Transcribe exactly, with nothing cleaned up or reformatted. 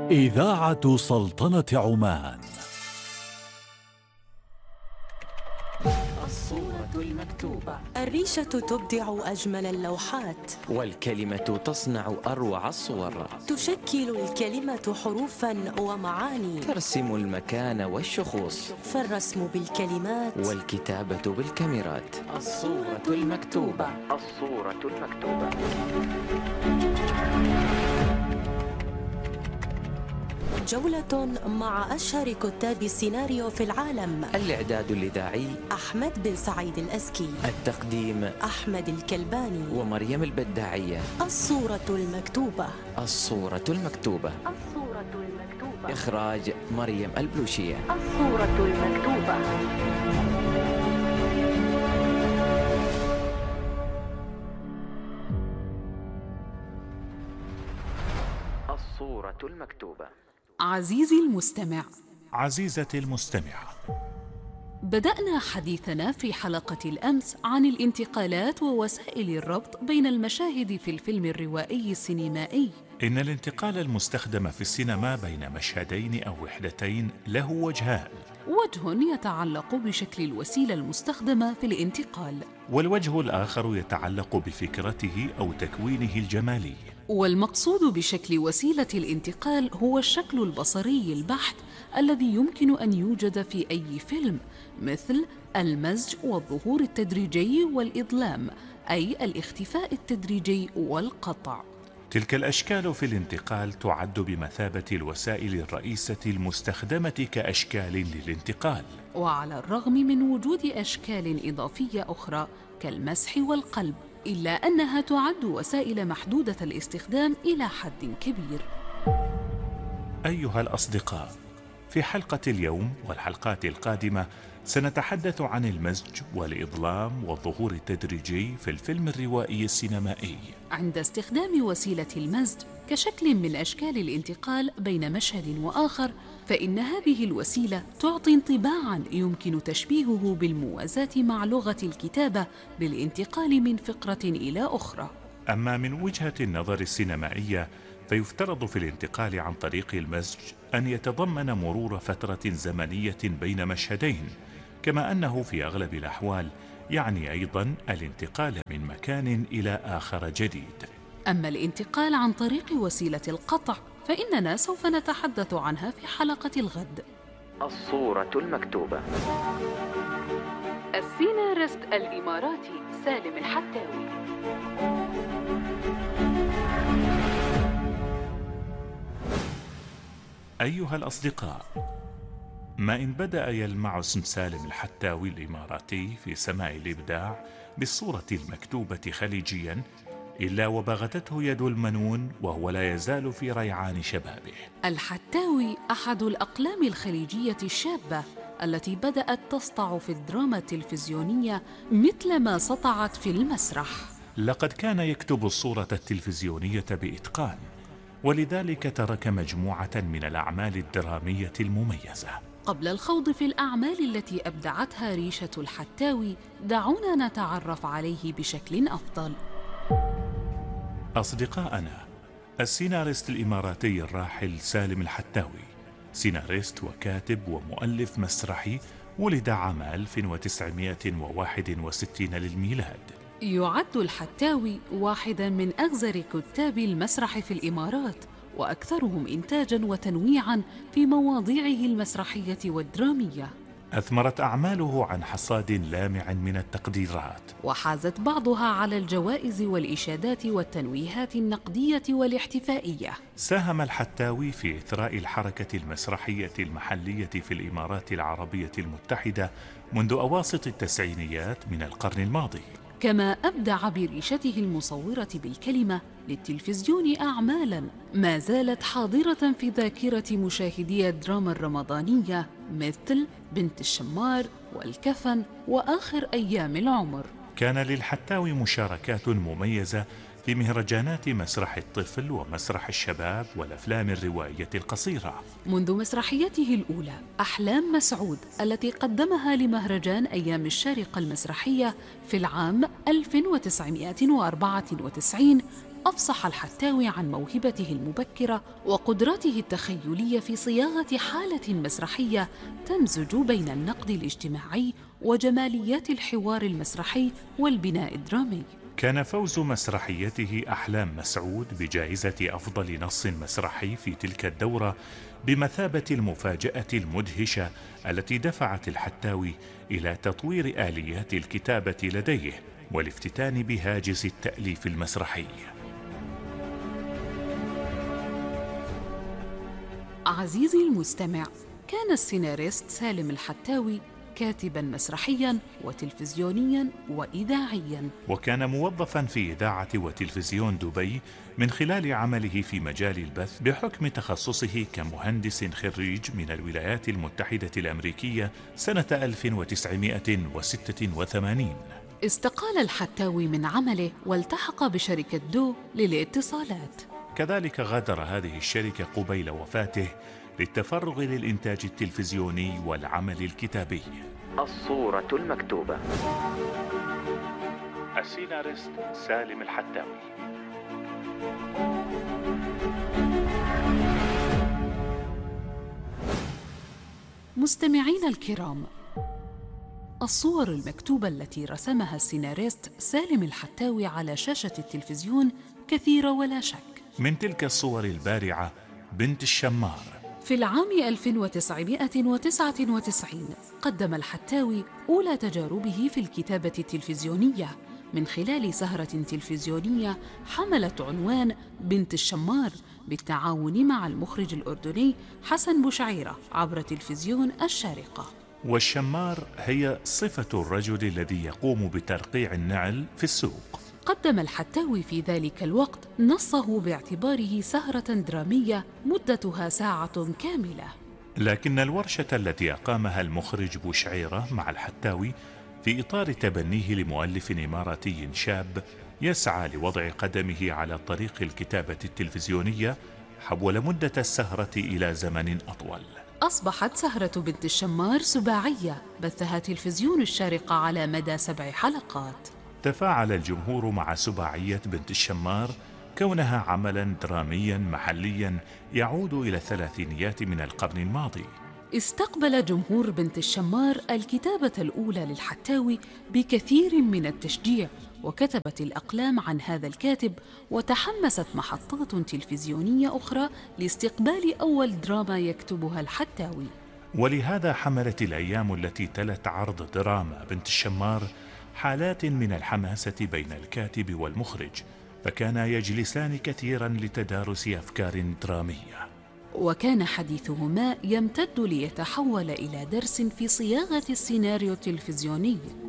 إذاعة سلطنة عمان. الصورة المكتوبة. الريشة تبدع أجمل اللوحات، والكلمة تصنع أروع الصور. تشكل الكلمة حروفا ومعاني، ترسم المكان والشخوص، فالرسم بالكلمات والكتابة بالكاميرات. الصورة المكتوبة. الصورة المكتوبة. جولة مع أشهر كتاب السيناريو في العالم. الإعداد الإذاعي أحمد بن سعيد الأزكي، التقديم أحمد الكلباني ومريم البداعية. الصورة المكتوبة. الصورة المكتوبة. الصورة المكتوبة. إخراج مريم البلوشية. الصورة المكتوبة. الصورة المكتوبة. عزيزي المستمع، عزيزتي المستمعة، بدأنا حديثنا في حلقة الأمس عن الانتقالات ووسائل الربط بين المشاهد في الفيلم الروائي السينمائي. إن الانتقال المستخدم في السينما بين مشهدين أو وحدتين له وجهان: وجه يتعلق بشكل الوسيلة المستخدمة في الانتقال، والوجه الآخر يتعلق بفكرته أو تكوينه الجمالي. والمقصود بشكل وسيلة الانتقال هو الشكل البصري البحت الذي يمكن أن يوجد في أي فيلم، مثل المزج والظهور التدريجي والإظلام، أي الاختفاء التدريجي والقطع. تلك الأشكال في الانتقال تعد بمثابة الوسائل الرئيسة المستخدمة كأشكال للانتقال، وعلى الرغم من وجود أشكال إضافية أخرى كالمسح والقلب، إلا أنها تعد وسائل محدودة الاستخدام إلى حد كبير. أيها الأصدقاء، في حلقة اليوم والحلقات القادمة سنتحدث عن المزج والإظلام والظهور التدريجي في الفيلم الروائي السينمائي. عند استخدام وسيلة المزج كشكل من أشكال الانتقال بين مشهد وآخر، فإن هذه الوسيلة تعطي انطباعاً يمكن تشبيهه بالموازاة مع لغة الكتابة بالانتقال من فقرة إلى أخرى. أما من وجهة النظر السينمائية، فيفترض في الانتقال عن طريق المزج أن يتضمن مرور فترة زمنية بين مشهدين، كما أنه في أغلب الأحوال يعني أيضا الانتقال من مكان إلى آخر جديد. أما الانتقال عن طريق وسيلة القطع فإننا سوف نتحدث عنها في حلقة الغد. الصورة المكتوبة. السيناريست الإماراتي سالم الحتاوي. أيها الأصدقاء، ما إن بدأ يلمع اسم سالم الحتاوي الإماراتي في سماء الإبداع بالصورة المكتوبة خليجيا، إلا وبغتته يد المنون وهو لا يزال في ريعان شبابه. الحتاوي أحد الأقلام الخليجية الشابة التي بدأت تسطع في الدراما التلفزيونية مثل ما سطعت في المسرح. لقد كان يكتب الصورة التلفزيونية بإتقان، ولذلك ترك مجموعة من الأعمال الدرامية المميزة. قبل الخوض في الأعمال التي أبدعتها ريشة الحتاوي، دعونا نتعرف عليه بشكل أفضل. أصدقائنا، السيناريست الإماراتي الراحل سالم الحتاوي سيناريست وكاتب ومؤلف مسرحي، ولد عام ألف وتسعمائة وواحد وستين للميلاد. يعد الحتاوي واحدا من أغزر كتاب المسرح في الإمارات، وأكثرهم إنتاجا وتنويعا في مواضيعه المسرحية والدرامية. أثمرت أعماله عن حصاد لامع من التقديرات، وحازت بعضها على الجوائز والإشادات والتنويهات النقدية والاحتفائية. ساهم الحتاوي في إثراء الحركة المسرحية المحلية في الإمارات العربية المتحدة منذ أواسط التسعينيات من القرن الماضي، كما أبدع بريشته المصورة بالكلمة للتلفزيون أعمالاً ما زالت حاضرة في ذاكرة مشاهدي الدراما الرمضانية، مثل بنت الشمار والكفن وآخر أيام العمر. كان للحتاوي مشاركات مميزة في مهرجانات مسرح الطفل ومسرح الشباب والأفلام الروائية القصيرة، منذ مسرحيته الأولى أحلام مسعود التي قدمها لمهرجان أيام الشارقة المسرحية في العام ألف وتسعمائة وأربعة وتسعين، أفصح الحتاوي عن موهبته المبكرة وقدرته التخيلية في صياغة حالة مسرحية تمزج بين النقد الاجتماعي وجماليات الحوار المسرحي والبناء الدرامي. كان فوز مسرحيته أحلام مسعود بجائزة أفضل نص مسرحي في تلك الدورة بمثابة المفاجأة المدهشة التي دفعت الحتاوي إلى تطوير آليات الكتابة لديه والافتتان بهاجس التأليف المسرحي. عزيزي المستمع، كان السيناريست سالم الحتاوي كاتباً مسرحياً وتلفزيونياً وإذاعياً، وكان موظفاً في إذاعة وتلفزيون دبي من خلال عمله في مجال البث بحكم تخصصه كمهندس خريج من الولايات المتحدة الأمريكية سنة ألف وتسعمائة وستة وثمانين. استقال الحتاوي من عمله والتحق بشركة دو للاتصالات. كذلك غادر هذه الشركة قبيل وفاته للتفرغ للإنتاج التلفزيوني والعمل الكتابي. الصورة المكتوبة. السيناريست سالم الحتاوي. مستمعين الكرام، الصور المكتوبة التي رسمها السيناريست سالم الحتاوي على شاشة التلفزيون كثيرة ولا شك. من تلك الصور البارعة بنت الشمار. في العام ألف وتسعمائة وتسعة وتسعين قدم الحتاوي أولى تجاربه في الكتابة التلفزيونية من خلال سهرة تلفزيونية حملت عنوان بنت الشمار بالتعاون مع المخرج الأردني حسن بوشعيرة عبر تلفزيون الشارقة. والشمار هي صفة الرجل الذي يقوم بترقيع النعل في السوق. قدم الحتاوي في ذلك الوقت نصه باعتباره سهرة درامية مدتها ساعة كاملة. لكن الورشة التي أقامها المخرج بوشعيرة مع الحتاوي في إطار تبنيه لمؤلف إماراتي شاب يسعى لوضع قدمه على طريق الكتابة التلفزيونية حول مدة السهرة إلى زمن أطول. أصبحت سهرة بنت الشمار سباعية بثها تلفزيون الشارقة على مدى سبع حلقات. تفاعل الجمهور مع سباعية بنت الشمار كونها عملا دراميا محليا يعود إلى الثلاثينيات من القرن الماضي. استقبل جمهور بنت الشمار الكتابة الأولى للحتاوي بكثير من التشجيع، وكتبت الأقلام عن هذا الكاتب، وتحمست محطات تلفزيونية أخرى لاستقبال أول دراما يكتبها الحتاوي. ولهذا حملت الأيام التي تلت عرض دراما بنت الشمار حالات من الحماسة بين الكاتب والمخرج، فكانا يجلسان كثيرا لتدارس أفكار درامية، وكان حديثهما يمتد ليتحول إلى درس في صياغة السيناريو التلفزيوني.